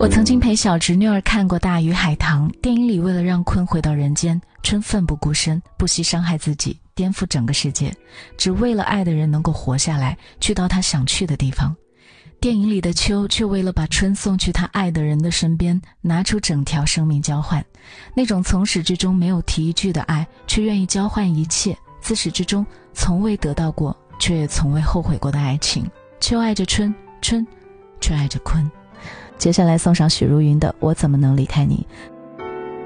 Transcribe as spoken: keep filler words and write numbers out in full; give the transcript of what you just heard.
我曾经陪小侄女儿看过《大鱼海棠》，电影里为了让鲲回到人间，春奋不顾身，不惜伤害自己，颠覆整个世界，只为了爱的人能够活下来，去到他想去的地方。电影里的秋却为了把春送去他爱的人的身边，拿出整条生命交换。那种从始至终没有提一句的爱，却愿意交换一切，自始至终从未得到过，却也从未后悔过的爱情。秋爱着春，春却爱着鲲。接下来送上许茹芸的《我怎么能离开你》。